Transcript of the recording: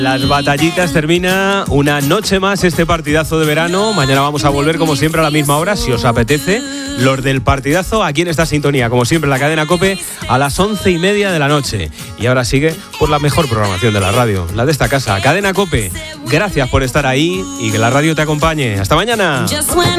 Las batallitas, termina una noche más este partidazo de verano. Mañana vamos a volver como siempre a la misma hora, si os apetece. Los del partidazo aquí en esta sintonía, como siempre, la cadena COPE a las 11:30 de la noche. Y ahora sigue por la mejor programación de la radio, la de esta casa, Cadena COPE. Gracias por estar ahí y que la radio te acompañe. Hasta mañana.